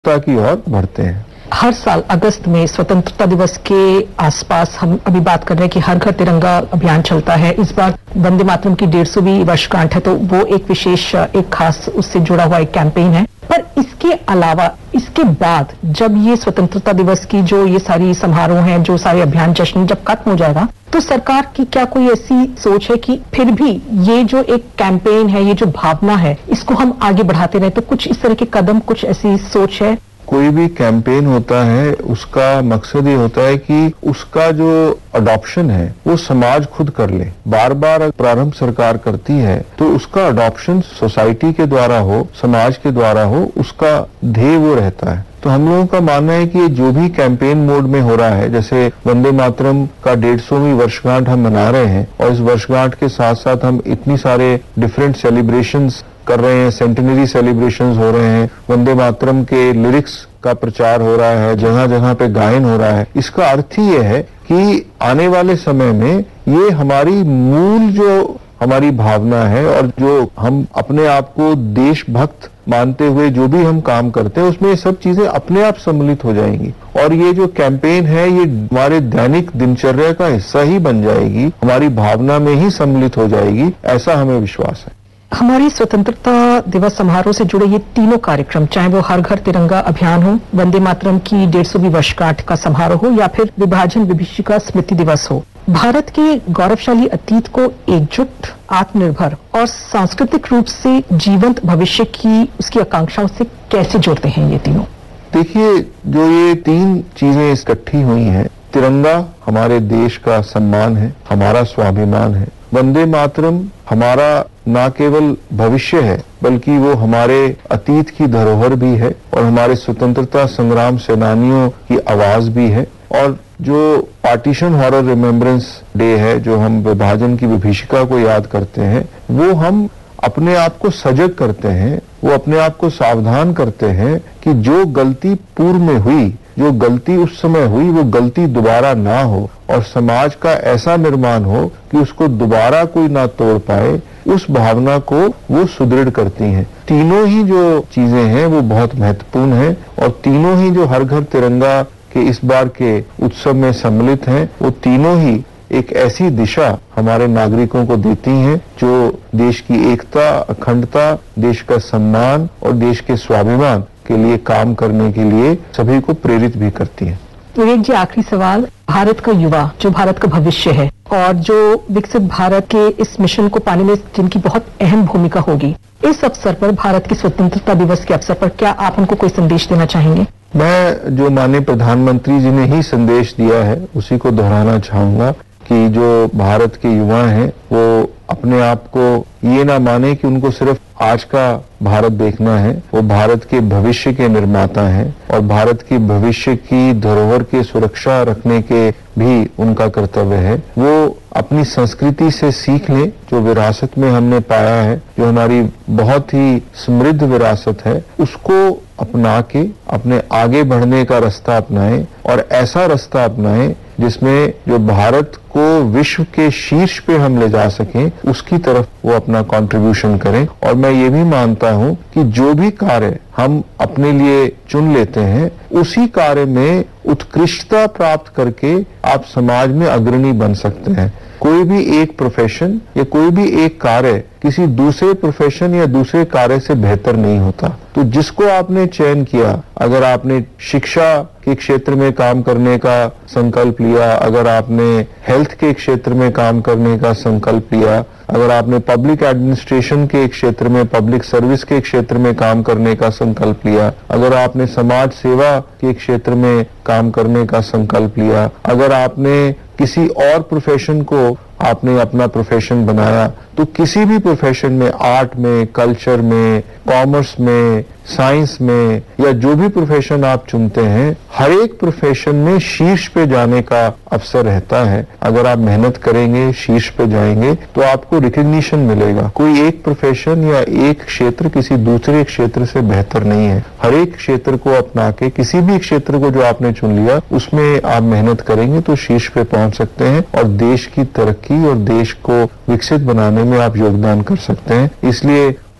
की ओर बढ़ते हैं। हर साल अगस्त में स्वतंत्रता दिवस के आसपास हम अभी बात कर रहे हैं कि हर घर तिरंगा अभियान चलता है। इस बार वंदे मातरम की 150वीं वर्षगांठ है, तो वो एक विशेष, एक खास उससे जुड़ा हुआ एक कैंपेन है। पर इसके अलावा इसके बाद जब ये स्वतंत्रता दिवस की जो ये सारी समारोह हैं, जो सारे अभियान जश्न जब खत्म हो जाएगा, तो सरकार की क्या कोई ऐसी सोच है कि फिर भी ये जो एक कैंपेन है, ये जो भावना है, इसको हम आगे बढ़ाते रहे? तो कुछ इस तरह के कदम, कुछ ऐसी सोच है? कोई भी कैंपेन होता है, उसका मकसद ये होता है कि उसका जो अडॉप्शन है वो समाज खुद कर ले। बार बार प्रारंभ सरकार करती है तो उसका अडॉप्शन सोसाइटी के द्वारा हो, समाज के द्वारा हो, उसका ध्येय वो रहता है। तो हम लोगों का मानना है कि जो भी कैंपेन मोड में हो रहा है, जैसे वंदे मातरम का 150वीं वर्षगांठ हम मना रहे हैं और इस वर्षगांठ के साथ साथ हम इतनी सारे डिफरेंट सेलिब्रेशंस कर रहे हैं, सेंटिनरी सेलिब्रेशंस हो रहे हैं, वंदे मातरम के लिरिक्स का प्रचार हो रहा है, जगह जगह पे गायन हो रहा है। इसका अर्थ ही ये है कि आने वाले समय में ये हमारी मूल जो हमारी भावना है और जो हम अपने आप को देशभक्त मानते हुए जो भी हम काम करते हैं, उसमें ये सब चीजें अपने आप सम्मिलित हो जाएंगी और ये जो कैंपेन है ये हमारे दैनिक दिनचर्या का हिस्सा ही बन जाएगी, हमारी भावना में ही सम्मिलित हो जाएगी, ऐसा हमें विश्वास है। हमारी स्वतंत्रता दिवस समारोह से जुड़े ये तीनों कार्यक्रम, चाहे वो हर घर तिरंगा अभियान हो, वंदे मातरम की 150वीं वर्षगांठ का समारोह हो या फिर विभाजन विभीषिका स्मृति दिवस हो, भारत के गौरवशाली अतीत को एकजुट, आत्मनिर्भर और सांस्कृतिक रूप से जीवंत भविष्य की उसकी आकांक्षाओं से कैसे जोड़ते हैं ये तीनों? देखिए, जो ये तीन चीजें इकट्ठी हुई हैं, तिरंगा हमारे देश का सम्मान है, हमारा स्वाभिमान है। वंदे मातरम हमारा न केवल भविष्य है बल्कि वो हमारे अतीत की धरोहर भी है और हमारे स्वतंत्रता संग्राम सेनानियों की आवाज भी है। और जो पार्टीशन हॉरर रिमेम्बरेंस डे है, जो हम विभाजन की विभीषिका को याद करते हैं, वो हम अपने आप को सजग करते हैं, वो अपने आप को सावधान करते हैं कि जो गलती पूर्व में हुई, जो गलती उस समय हुई, वो गलती दोबारा ना हो और समाज का ऐसा निर्माण हो कि उसको दोबारा कोई ना तोड़ पाए। उस भावना को वो सुदृढ़ करती हैं। तीनों ही जो चीजें हैं वो बहुत महत्वपूर्ण हैं और तीनों ही जो हर घर तिरंगा के इस बार के उत्सव में सम्मिलित हैं, वो तीनों ही एक ऐसी दिशा हमारे नागरिकों को देती हैं जो देश की एकता, अखंडता, देश का सम्मान और देश के स्वाभिमान के लिए काम करने के लिए सभी को प्रेरित भी करती हैं। विवेक जी, आखिरी सवाल, भारत का युवा जो भारत का भविष्य है और जो विकसित भारत के इस मिशन को पाने में जिनकी बहुत अहम भूमिका होगी, इस अवसर पर, भारत की स्वतंत्रता दिवस के अवसर पर क्या आप उनको कोई संदेश देना चाहेंगे? मैं जो माननीय प्रधानमंत्री जी ने ही संदेश दिया है उसी को दोहराना चाहूंगा कि जो भारत के युवा हैं वो अपने आप को ये ना माने कि उनको सिर्फ आज का भारत देखना है, वो भारत के भविष्य के निर्माता हैं और भारत की भविष्य की धरोहर की सुरक्षा रखने के भी उनका कर्तव्य है। वो अपनी संस्कृति से सीख लें, जो विरासत में हमने पाया है, जो हमारी बहुत ही समृद्ध विरासत है, उसको अपना के अपने आगे बढ़ने का रास्ता अपनाएं और ऐसा रास्ता अपनाएं जिसमें जो भारत को विश्व के शीर्ष पे हम ले जा सकें, उसकी तरफ वो अपना कंट्रीब्यूशन करें। और मैं ये भी मानता हूं कि जो भी कार्य हम अपने लिए चुन लेते हैं, उसी कार्य में उत्कृष्टता प्राप्त करके आप समाज में अग्रणी बन सकते हैं। कोई भी एक प्रोफेशन या कोई भी एक कार्य किसी दूसरे प्रोफेशन या दूसरे कार्य से बेहतर नहीं होता। तो जिसको आपने चयन किया, अगर आपने शिक्षा के क्षेत्र में काम करने का संकल्प लिया, अगर आपने हेल्थ के क्षेत्र में काम करने का संकल्प लिया, अगर आपने पब्लिक एडमिनिस्ट्रेशन के क्षेत्र में, पब्लिक सर्विस के क्षेत्र में काम करने का संकल्प लिया, अगर आपने समाज सेवा के क्षेत्र में काम करने का संकल्प लिया, अगर आपने किसी और प्रोफेशन को आपने अपना प्रोफेशन बनाया, तो किसी भी प्रोफेशन में, आर्ट में, कल्चर में, कॉमर्स में, साइंस में या जो भी प्रोफेशन आप चुनते हैं, हर एक प्रोफेशन में शीर्ष पे जाने का अवसर रहता है। अगर आप मेहनत करेंगे, शीर्ष पे जाएंगे तो आपको रिकग्निशन मिलेगा। कोई एक प्रोफेशन या एक क्षेत्र किसी दूसरे क्षेत्र से बेहतर नहीं है। हर एक क्षेत्र को अपना के, किसी भी क्षेत्र को जो आपने चुन लिया उसमें आप मेहनत करेंगे तो शीर्ष पे पहुंच सकते हैं और देश की तरक्की और देश को विकसित बनाने में आप योगदान कर सकते हैं। इसलिए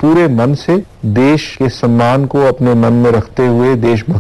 पूरे मन से देश के सम्मान को अपने मन में रखते हुए देशभक्ति